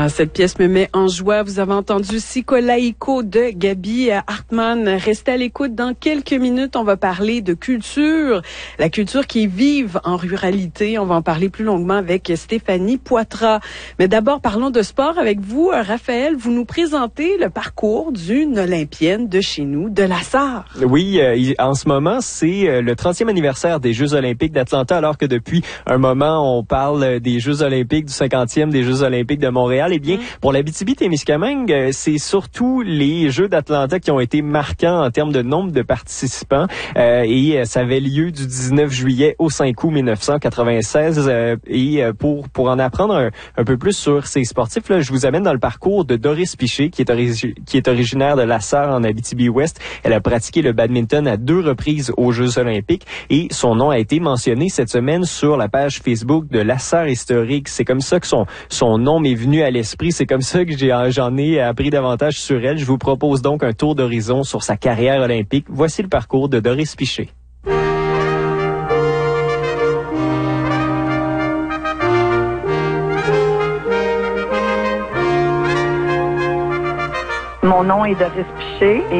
Ah, cette pièce me met en joie. Vous avez entendu Sikolaïko de Gaby Hartmann. Restez à l'écoute. Dans quelques minutes, on va parler de culture. La culture qui est vive en ruralité. On va en parler plus longuement avec Stéphanie Poitras. Mais d'abord, parlons de sport avec vous. Raphaël, vous nous présentez le parcours d'une Olympienne de chez nous, de la Sarre. Oui, en ce moment, c'est le 30e anniversaire des Jeux olympiques d'Atlanta, alors que depuis un moment, on parle des Jeux olympiques, du 50e des Jeux olympiques de Montréal. Eh bien, pour l'Abitibi-Témiscamingue, c'est surtout les Jeux d'Atlanta qui ont été marquants en termes de nombre de participants. Et ça avait lieu du 19 juillet au 5 août 1996. Pour en apprendre un peu plus sur ces sportifs, là, je vous amène dans le parcours de Doris Piché, qui est originaire de La Sarre en Abitibi-Ouest. Elle a pratiqué le badminton à 2 reprises aux Jeux olympiques et son nom a été mentionné cette semaine sur la page Facebook de La Sarre historique. C'est comme ça que son nom m'est venu à l'esprit. C'est comme ça que j'en ai appris davantage sur elle. Je vous propose donc un tour d'horizon sur sa carrière olympique. Voici le parcours de Doris Piché. Mon nom est Doris Piché et